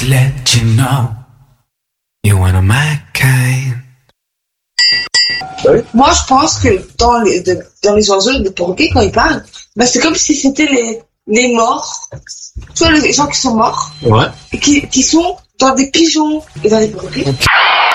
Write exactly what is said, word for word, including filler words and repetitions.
Just let you know you're one of my kind. Moi, je pense que dans les, de, dans les oiseaux, les perroquets, quand ils parlent, bah, c'est comme si c'était les, les morts. Tu vois, les gens qui sont morts. Ouais. Et qui, qui sont dans des pigeons et dans des perroquets.